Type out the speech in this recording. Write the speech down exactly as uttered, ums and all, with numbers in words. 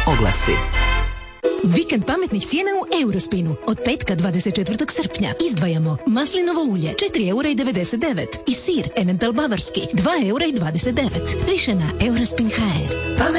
Oglasi. Vikend pametnih cijena u Eurospinu. Od petka dvadeset četvrtog srpnja izdvajamo maslinovo ulje četiri eura i devedeset devet i sir Emmental bavarski dva eura i dvadeset devet. Više na eurospin tačka ha er. Pametno